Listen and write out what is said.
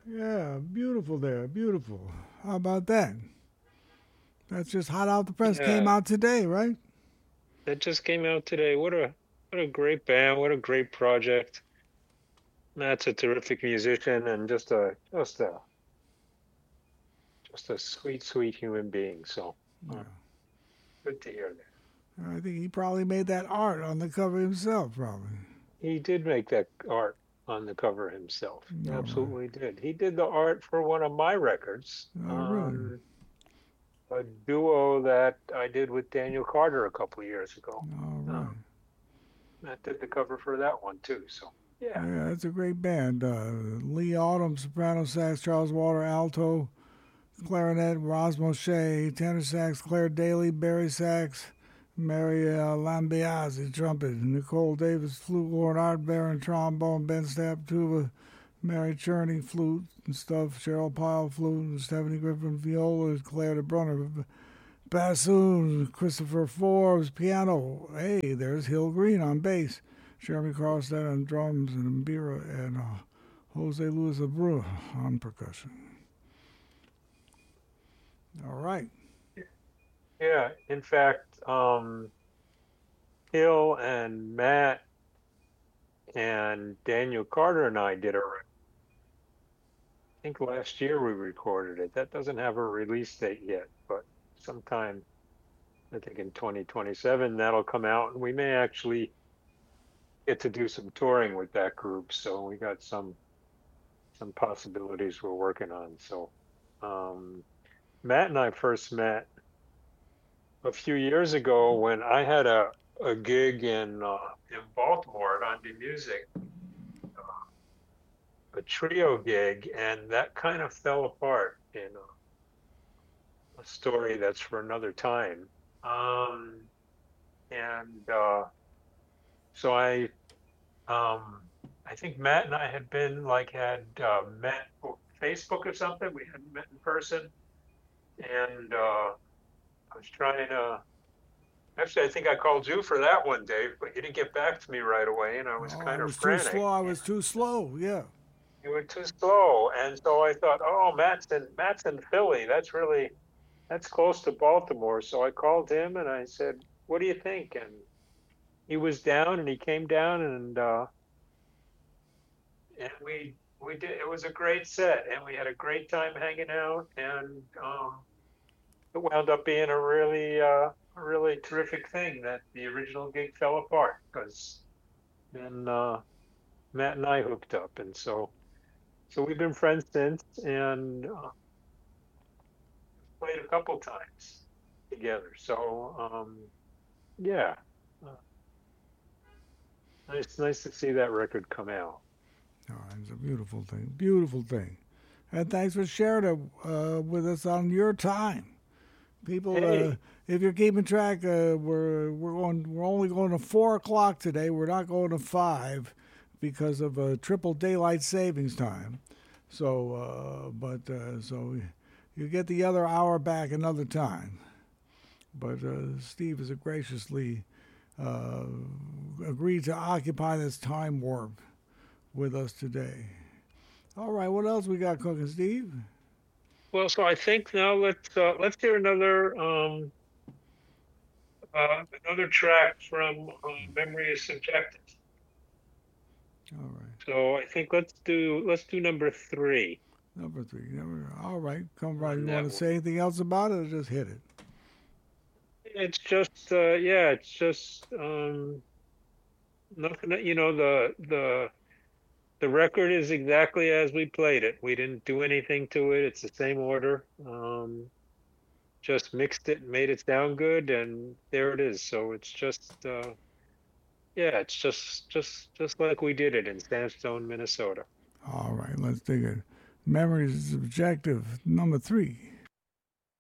Yeah, beautiful there, beautiful. How about that? That's just hot out the press. Came Yeah, out today, right? that just came out today. What a great band, what a great project. Matt's a terrific musician and just a sweet, sweet human being. So uh, Yeah. good to hear that. I think he probably made that art on the cover himself, probably. He did make that art on the cover himself. He All right. absolutely did. He did the art for one of my records, Oh, really? a duo that I did with Daniel Carter a couple of years ago. All right. Um, Matt did the cover for that one too. So yeah, Yeah, it's a great band. Lee Autumn, soprano sax, Charles Walter, alto, clarinet, Roz Moshe, tenor sax, Claire Daly, Barry sax, Mary Lambiase, trumpet, Nicole Davis, flute, horn, Art Barron, trombone, Ben Stapp, tuba, Mary Cherney, flute and stuff, Cheryl Pyle, flute, and Stephanie Griffin, viola, Claire DeBrunner, bassoon, Christopher Forbes, piano. Hey, there's Hill Green on bass, Jeremy Carlstead on drums, and Mbira and Jose Luis Abreu on percussion. All right. yeah. In fact, Hill and Matt and Daniel Carter and I did I think last year we recorded it. That doesn't have a release date yet, but sometime I think in 2027 that'll come out, and we may actually get to do some touring with that group. So we got some possibilities we're working on. So um, Matt and I first met a few years ago when I had a gig in Baltimore at Andy Music, a trio gig, and that kind of fell apart in a story that's for another time. Um, and so um, I think Matt and I had been like had met on Facebook or something. We hadn't met in person, and I was trying to. Actually, I think I called you for that one, Dave, but you didn't get back to me right away, and I was Oh, I kind of was too frantic. slow. I was too slow. Yeah. You were too slow, and so I thought, oh, Matt's in Philly. That's close to Baltimore. So I called him and I said, "What do you think?" And he was down, and he came down, and we did. It was a great set, and we had a great time hanging out, and it wound up being a really terrific thing that the original gig fell apart because then Matt and I hooked up, and so we've been friends since, and played a couple times together. So yeah, uh, nice to see that record come out. Oh, it's a beautiful thing. Beautiful thing. And thanks for sharing it with us on your time. People, Hey, if you're keeping track, we're only going to 4 o'clock today. We're not going to 5 because of triple daylight savings time. So you get the other hour back another time. But Steve has graciously uh, agreed to occupy this time warp with us today. All right, what else we got cooking, Steve? well, so I think now let's hear another track from Memory is Subjective. All right, So I think let's do number three number three. All right, come right. on You want that to one. say anything else about it, or just hit it? It's just yeah, it's just nothing. The record is exactly as we played it. We didn't do anything to it. It's the same order. Just mixed it and made it sound good, and there it is. So it's just yeah, it's just like we did it in Sandstone, Minnesota. All right, let's dig it. Memory is objective number three.